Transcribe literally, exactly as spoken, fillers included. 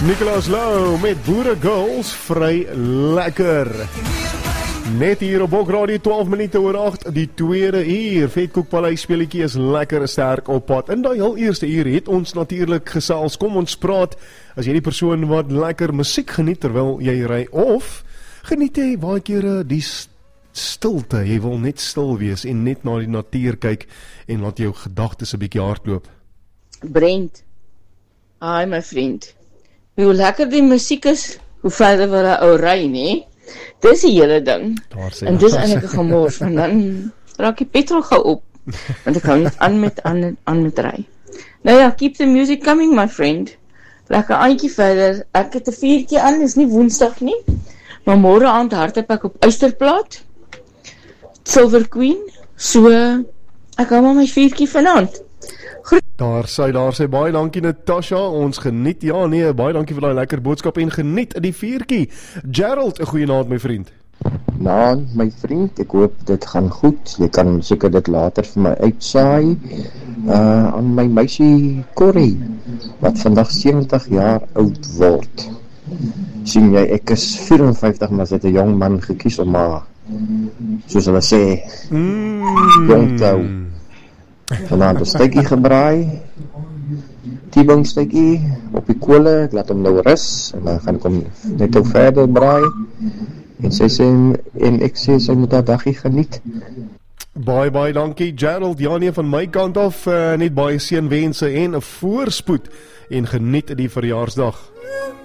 Nicolas Lou met Boere Girls, vry lekker. Net hier op Bokradio, twaalf minute oor agt, die tweede uur. Vetkoekpaleis speletjie is lekker sterk op pad. In die heel eerste uur het ons natuurlik gesels. Kom ons praat, as jy die persoon wat lekker musiek geniet terwyl jy ry, of geniet jy baie kere die stilte, jy wil net stil wees en net na die natuur kyk en laat jou gedagtes 'n bietjie hardloop. Brent, hi my vriend, hoe lekker die musiek is, hoe verder wil hy ou ry, nee? Dis die hele ding, en dis eintlik 'n gemors, want dan raak die petrol gou op, want ek hou net aan met, aan, aan met ry. Nou ja, keep the music coming my friend, lekker aantjie verder, ek het 'n viertjie aan, dis nie Woensdag nie, maar môre aand hardloop ek op Uisterplaat, Silver Queen, so ek hou maar my viertjie vanaand. Groet. Daar sê, daar sê, baie dankie Natasha, ons geniet, ja nee, baie dankie vir die lekker boodskap en geniet die viertjie. Gerald, 'n goeie naand my vriend. Nou, my vriend, ek hoop dit gaan goed, jy kan seker dit later vir my uitsaai, uh, aan my meisie Corrie, wat vandag sewentig jaar oud word. Sien jy, ek is vyf en vyftig, maar sy het 'n jong man gekies om maar, soos hulle sê, mm. jong te hou. Vanaand 'n steekie gebraai, T-bone steekie op die kole, ek laat hom nou rus, en dan gaan ek hom net ook verder braai, en sy sê, en ek sê, sy moet haar daggie geniet. Baie, baie dankie Gerald, ja nee, van my kant af, uh, net baie seënwense en 'n voorspoed, en geniet die verjaarsdag.